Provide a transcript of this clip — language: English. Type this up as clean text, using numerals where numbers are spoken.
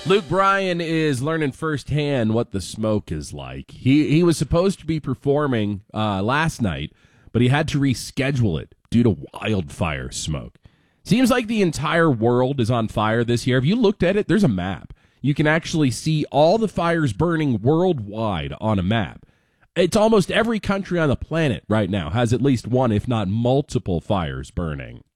Luke Bryan is learning firsthand what the smoke is like. He was supposed to be performing last night, but he had to reschedule it due to wildfire smoke. Seems like the entire world is on fire this year. Have you looked at it? There's a map. You can actually see all the fires burning worldwide on a map. It's almost every country on the planet right now has at least one, if not multiple fires burning.